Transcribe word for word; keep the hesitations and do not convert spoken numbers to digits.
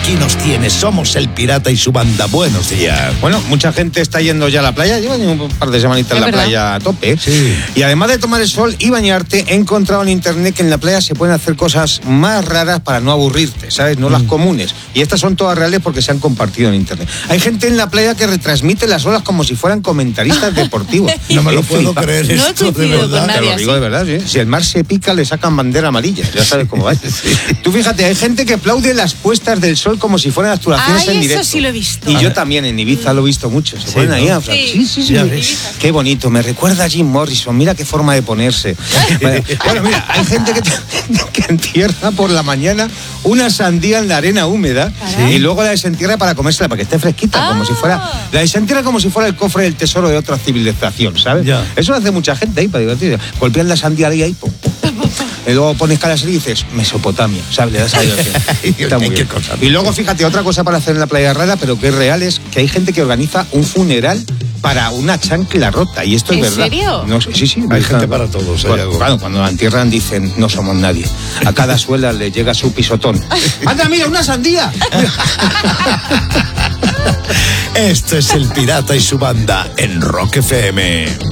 aquí nos tienes, somos el Pirata y su banda. Buenos días. Bueno, mucha gente está yendo ya a la playa, llevan un par de semanitas en la verdad. playa a tope. Sí. Y además de tomar el sol y bañarte, he encontrado en internet que en la playa se pueden hacer cosas más raras para no aburrirte, ¿sabes? No mm. las comunes. Y estas son todas reales porque se han compartido en internet. Hay gente en la playa que retransmite las olas como si fueran comentaristas deportivos. No me lo puedo creer No he esto, de coincidido con verdad. nadie. Te lo digo de verdad, ¿sí? Si el mar se pica, le sacan bandera amarilla. Ya sabes cómo va. Sí. Tú fíjate, hay gente que aplaude las puestas del sol como si fueran actuaciones Ay, en directo. eso sí lo he visto. Y yo también en Ibiza lo he visto mucho. Se Sí, ponen ahí ¿no? a aplaudir. Sí, Sí, sí, ya sí. ves. Qué bonito, me recuerda a Jim Morrison. Mira qué forma de ponerse. Bueno, bueno, mira, hay gente que, que entierra por la mañana una sandía en la arena húmeda. Caray. Y luego la desentierra para comérsela, para que esté fresquita, Ah. como si fuera. La desentierra como si fuera el cofre del tesoro de otra civilización, ¿sabes? Ya. Eso lo hace mucha gente ahí para divertirse. Golpean la sandía ahí, ahí, pum, pum. Y luego pones caras y dices, Mesopotamia, ¿sabes? Le das ahí. Está muy bien. Y luego, fíjate, otra cosa para hacer en la playa rara, pero que es real, es que hay gente que organiza un funeral para una chancla rota. Y esto es ¿En verdad. serio? No, sí, sí. Hay gente para todos. Hay Bueno, algo. claro, cuando la entierran dicen, no somos nadie. A cada suela le llega su pisotón. ¡Anda, mira, una sandía! Este es el Pirata y su banda en Rock F M.